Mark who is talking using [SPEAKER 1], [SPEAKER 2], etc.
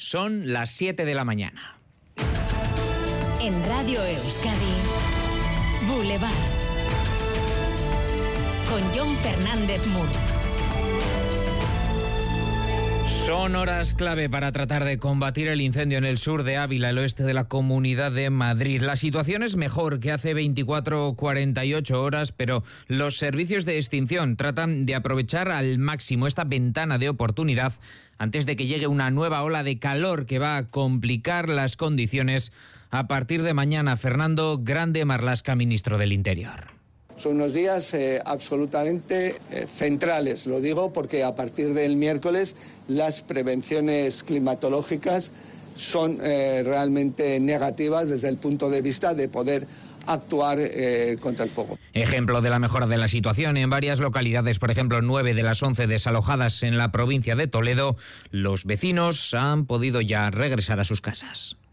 [SPEAKER 1] Son las 7 de la mañana.
[SPEAKER 2] En Radio Euskadi, Boulevard. Con Jon Fernández Mur.
[SPEAKER 1] Son horas clave para tratar de combatir el incendio en el sur de Ávila, el oeste de la Comunidad de Madrid. La situación es mejor que hace 24 o 48 horas, pero los servicios de extinción tratan de aprovechar al máximo esta ventana de oportunidad antes de que llegue una nueva ola de calor que va a complicar las condiciones a partir de mañana. Fernando Grande Marlaska, ministro del Interior.
[SPEAKER 3] Son unos días absolutamente centrales, lo digo porque a partir del miércoles las prevenciones climatológicas son realmente negativas desde el punto de vista de poder actuar contra el fuego.
[SPEAKER 1] Ejemplo de la mejora de la situación en varias localidades, por ejemplo 9 de las 11 desalojadas en la provincia de Toledo, los vecinos han podido ya regresar a sus casas.